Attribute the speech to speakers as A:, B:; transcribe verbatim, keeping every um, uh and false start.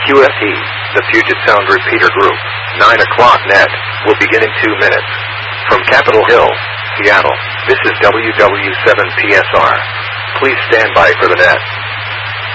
A: Q F E, the Puget Sound Repeater Group, nine o'clock net, will begin in two minutes. From Capitol Hill, Seattle, this is W W seven P S R. Please stand by for the net.